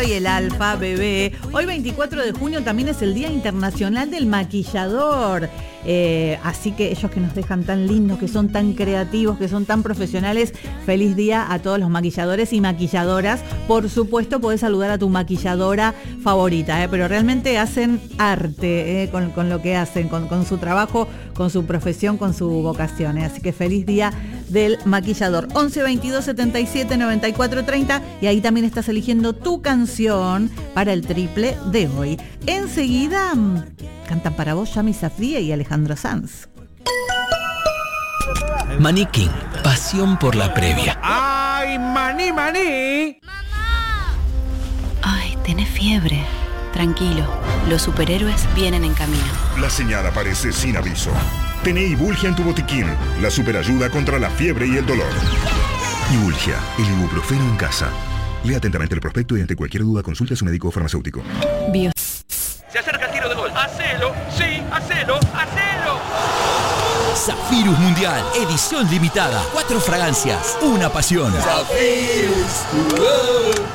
Y el Alfa Bebé. Hoy 24 de junio también es el Día Internacional del Maquillador. Así que ellos que nos dejan tan lindos, que son tan creativos, que son tan profesionales, feliz día a todos los maquilladores y maquilladoras. Por supuesto podés saludar a tu maquilladora favorita, pero realmente hacen arte con lo que hacen, con su trabajo, con su profesión, con su vocación. Así que feliz día del maquillador. 11 22 77 94 30 y ahí también estás eligiendo tu canción para el triple de hoy. Enseguida cantan para vos Yami Safdie y Alejandro Sanz. Maní King, pasión por la previa. ¡Ay, maní, maní! ¡Mamá! Ay, tenés fiebre. Tranquilo, los superhéroes vienen en camino. La señal aparece sin aviso. Tené Ibulgia en tu botiquín, la superayuda contra la fiebre y el dolor. Ibulgia, el ibuprofeno en casa. Lea atentamente el prospecto y ante cualquier duda consulte a su médico o farmacéutico. Se acerca el tiro de gol. ¡Hacelo! ¡Sí! ¡Hacelo! ¡Hacelo! Zafirus Mundial, edición limitada. 4 fragancias, una pasión. Zafirus.